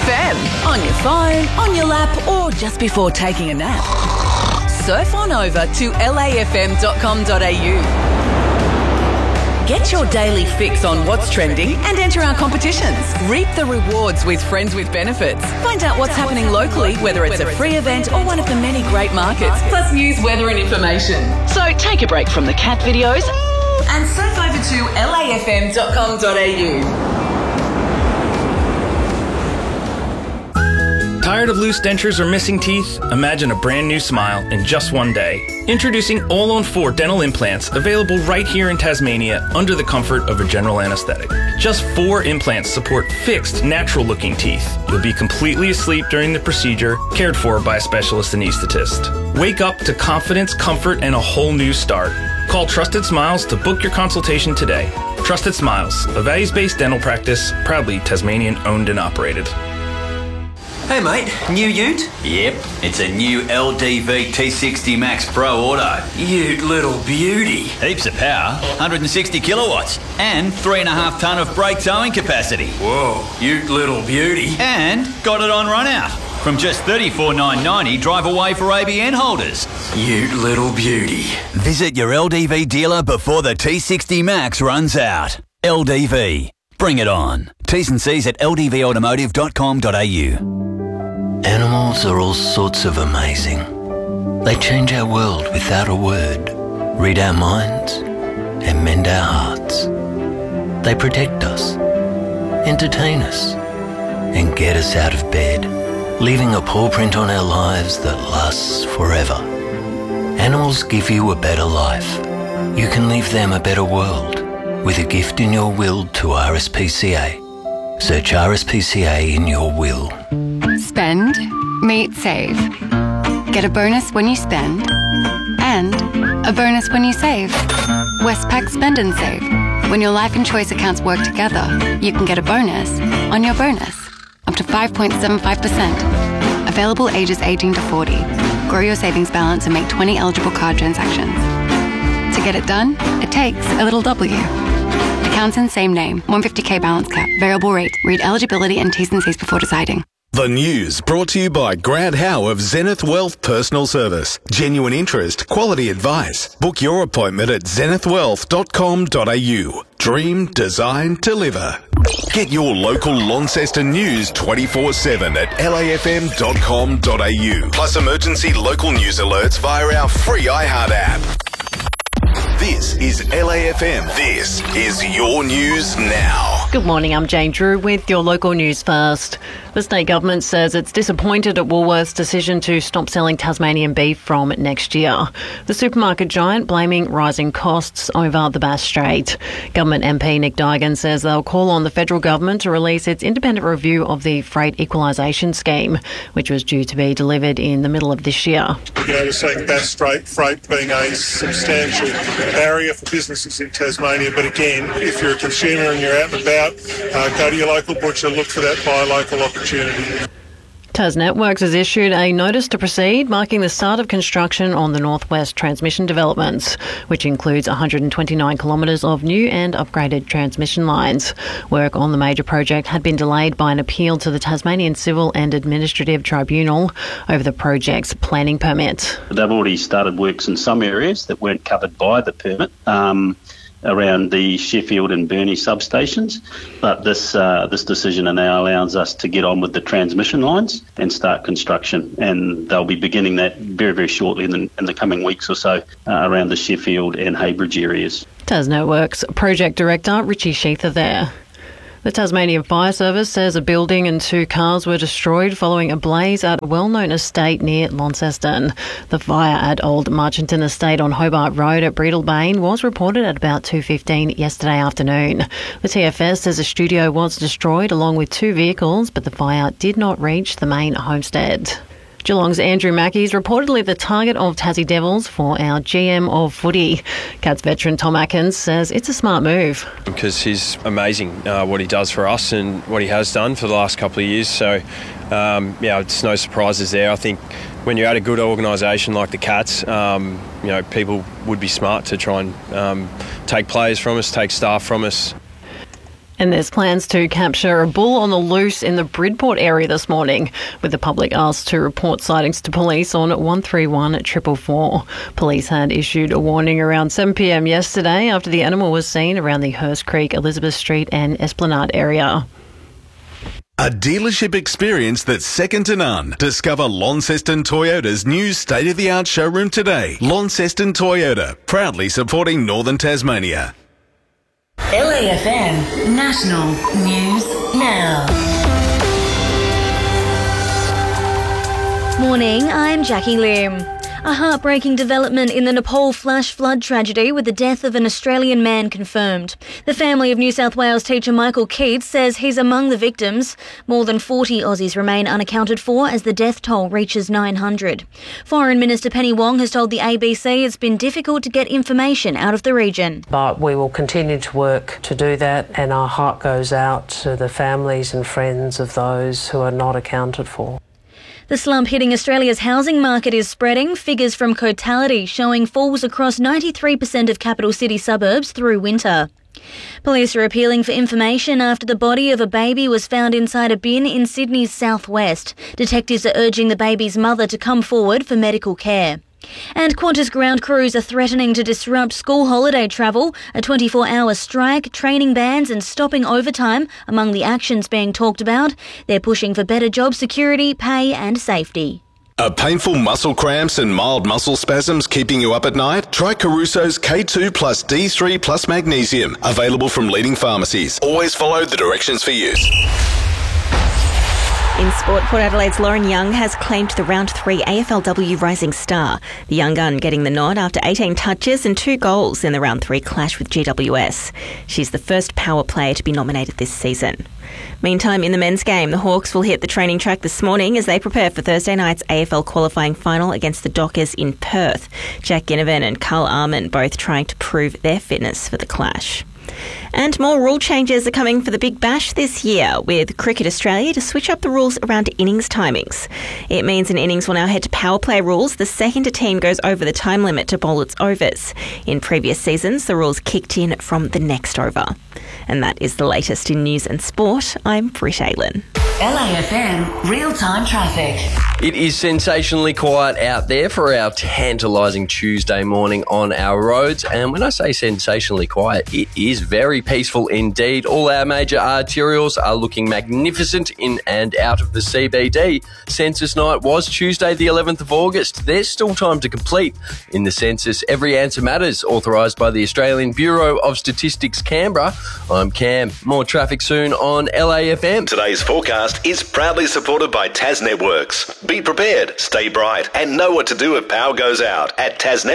LAFM. On your phone, on your lap, or just before taking a nap. Surf on over to lafm.com.au. Get your daily fix on what's trending and enter our competitions. Reap the rewards with Friends with Benefits. Find out what's happening locally, whether it's a free event or one of the many great markets, plus news, weather and information. So take a break from the cat videos and surf over to lafm.com.au. Tired of loose dentures or missing teeth? Imagine a brand new smile in just one day. Introducing All-on-4 dental implants, available right here in Tasmania under the comfort of a general anaesthetic. Just 4 implants support fixed, natural-looking teeth. You'll be completely asleep during the procedure, cared for by a specialist anaesthetist. Wake up to confidence, comfort, and a whole new start. Call Trusted Smiles to book your consultation today. Trusted Smiles, a values-based dental practice, proudly Tasmanian-owned and operated. Hey mate, new ute? Yep, it's a new LDV T60 Max Pro Auto. Ute little beauty. Heaps of power, 160 kilowatts, and 3.5 tonne of brake towing capacity. Whoa, ute little beauty. And got it on run out. From just $34,990, drive away for ABN holders. Ute little beauty. Visit your LDV dealer before the T60 Max runs out. LDV. Bring it on. T's and C's at ldvautomotive.com.au. Animals are all sorts of amazing. They change our world without a word, read our minds, and mend our hearts. They protect us, entertain us, and get us out of bed, leaving a paw print on our lives that lasts forever. Animals give you a better life. You can leave them a better world with a gift in your will to RSPCA. Search RSPCA in your will. Spend, meet, save. Get a bonus when you spend and a bonus when you save. Westpac Spend and Save. When your life and choice accounts work together, you can get a bonus on your bonus, up to 5.75%. Available ages 18 to 40. Grow your savings balance and make 20 eligible card transactions. To get it done, it takes a little W. Accounts in same name, 150k balance cap, variable rate. Read eligibility and T's and C's before deciding. The news brought to you by Grant Howe of Zenith Wealth Personal Service. Genuine interest, quality advice. Book your appointment at zenithwealth.com.au. Dream, design, deliver. Get your local Launceston news 24/7 at lafm.com.au. Plus emergency local news alerts via our free iHeart app. This is LAFM. This is your news now. Good morning, I'm Jane Drew with your local news first. The state government says it's disappointed at Woolworths' decision to stop selling Tasmanian beef from next year. The supermarket giant blaming rising costs over the Bass Strait. Government MP Nick Duigan says they'll call on the federal government to release its independent review of the freight equalisation scheme, which was due to be delivered in the middle of this year. We're seeing Bass Strait freight being a substantial barrier for businesses in Tasmania, but again, if you're a consumer and you're out and about, go to your local butcher, look for that buy local opportunity. TasNetworks has issued a notice to proceed, marking the start of construction on the Northwest Transmission developments, which includes 129 kilometres of new and upgraded transmission lines. Work on the major project had been delayed by an appeal to the Tasmanian Civil and Administrative Tribunal over the project's planning permit. They've already started works in some areas that weren't covered by the permit, around the Sheffield and Burnie substations, but this decision now allows us to get on with the transmission lines and start construction, and they'll be beginning that very, very shortly in the coming weeks or so around the Sheffield and Heybridge areas. TasNetworks Project Director Richie Sheether there. The Tasmanian Fire Service says a building and 2 cars were destroyed following a blaze at a well-known estate near Launceston. The fire at Old Marchinton Estate on Hobart Road at Breedalbane was reported at about 2:15 yesterday afternoon. The TFS says a studio was destroyed along with 2 vehicles, but the fire did not reach the main homestead. Geelong's Andrew Mackie is reportedly the target of Tassie Devils for our GM of footy. Cats veteran Tom Atkins says it's a smart move. Because he's amazing what he does for us and what he has done for the last couple of years. So, it's no surprises there. I think when you're at a good organisation like the Cats, people would be smart to try and take players from us, take staff from us. And there's plans to capture a bull on the loose in the Bridport area this morning, with the public asked to report sightings to police on 131 444. Police had issued a warning around 7 p.m. yesterday after the animal was seen around the Hurst Creek, Elizabeth Street and Esplanade area. A dealership experience that's second to none. Discover Launceston Toyota's new state-of-the-art showroom today. Launceston Toyota, proudly supporting Northern Tasmania. LAFM National News Now. Morning, I'm Jackie Lim. A heartbreaking development in the Nepal flash flood tragedy with the death of an Australian man confirmed. The family of New South Wales teacher Michael Keats says he's among the victims. More than 40 Aussies remain unaccounted for as the death toll reaches 900. Foreign Minister Penny Wong has told the ABC it's been difficult to get information out of the region. But we will continue to work to do that, and our heart goes out to the families and friends of those who are not accounted for. The slump hitting Australia's housing market is spreading. Figures from Cotality showing falls across 93% of capital city suburbs through winter. Police are appealing for information after the body of a baby was found inside a bin in Sydney's southwest. Detectives are urging the baby's mother to come forward for medical care. And Qantas ground crews are threatening to disrupt school holiday travel. A 24-hour strike, training bans and stopping overtime among the actions being talked about. They're pushing for better job security, pay and safety. Are painful muscle cramps and mild muscle spasms keeping you up at night? Try Caruso's K2 plus D3 plus magnesium. Available from leading pharmacies. Always follow the directions for use. In sport, Port Adelaide's Lauren Young has claimed the Round 3 AFLW Rising Star. The young gun getting the nod after 18 touches and 2 goals in the Round 3 clash with GWS. She's the first power player to be nominated this season. Meantime, in the men's game, the Hawks will hit the training track this morning as they prepare for Thursday night's AFL qualifying final against the Dockers in Perth. Jack Ginnivan and Carl Arman both trying to prove their fitness for the clash. And more rule changes are coming for the Big Bash this year, with Cricket Australia to switch up the rules around innings timings. It means an innings will now head to power play rules the second a team goes over the time limit to bowl its overs. In previous seasons, the rules kicked in from the next over. And that is the latest in news and sport. I'm Britt Aylin. LAFM real-time traffic. It is sensationally quiet out there for our tantalising Tuesday morning on our roads. And when I say sensationally quiet, it is very peaceful indeed. All our major arterials are looking magnificent in and out of the CBD. Census night was Tuesday the 11th of August. There's still time to complete in the census. Every answer matters, authorised by the Australian Bureau of Statistics Canberra. I'm Cam. More traffic soon on LAFM. Today's forecast is proudly supported by Tas Networks. Be prepared, stay bright, and know what to do if power goes out at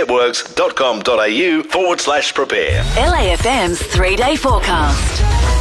tasnetworks.com.au/prepare. LAFM's 3-day forecast.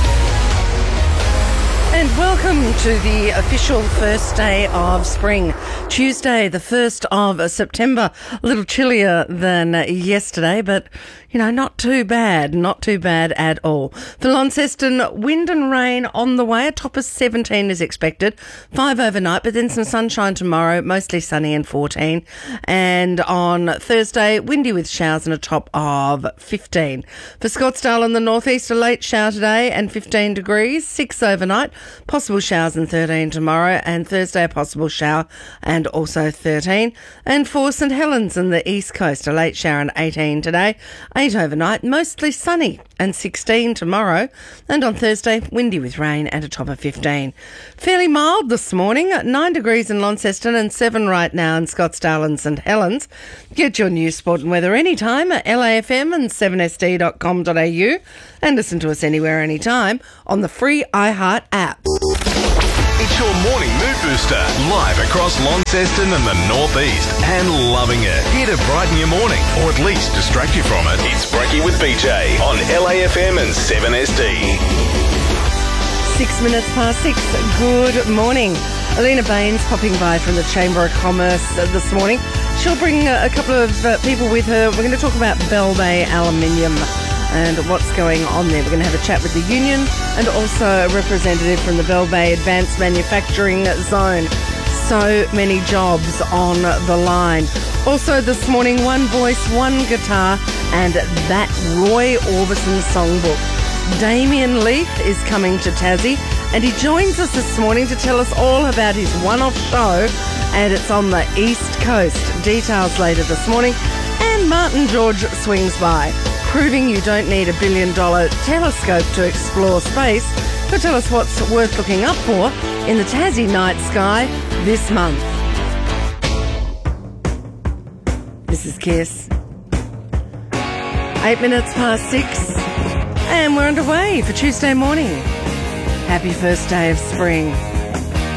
And welcome to the official first day of spring. Tuesday, the 1st of September. A little chillier than yesterday, but, not too bad. Not too bad at all. For Launceston, wind and rain on the way. A top of 17 is expected. 5 overnight, but then some sunshine tomorrow. Mostly sunny and 14. And on Thursday, windy with showers and a top of 15. For Scottsdale in the northeast, a late shower today and 15 degrees. 6 overnight. Possible showers and 13 tomorrow, and Thursday a possible shower and also 13. And for St Helens in the east coast, a late shower and 18 today, 8 overnight, mostly sunny and 16 tomorrow, and on Thursday windy with rain and a top of 15. Fairly mild this morning, 9 degrees in Launceston and 7 right now in Scottsdale and St Helens. Get your news, sport and weather anytime at LAFM and 7sd.com.au, and listen to us anywhere anytime on the free iHeart app. It's your morning mood booster, live across Launceston and the northeast, and loving it. Here to brighten your morning, or at least distract you from it. It's Brekkie with BJ on LAFM and 7SD. 6 minutes past 6. Good morning. Alina Baines popping by from the Chamber of Commerce this morning. She'll bring a couple of people with her. We're going to talk about Bell Bay Aluminium and what's going on there. We're going to have a chat with the union and also a representative from the Bell Bay Advanced Manufacturing Zone. So many jobs on the line. Also this morning, one voice, one guitar, and that Roy Orbison songbook. Damien Leith is coming to Tassie, and he joins us this morning to tell us all about his one-off show, and it's on the East Coast. Details later this morning. And Martin George swings by, proving you don't need $1 billion telescope to explore space. He'll tell us what's worth looking up for in the Tassie night sky this month. This is Kiss. 8 minutes past 6, and we're underway for Tuesday morning. Happy first day of spring.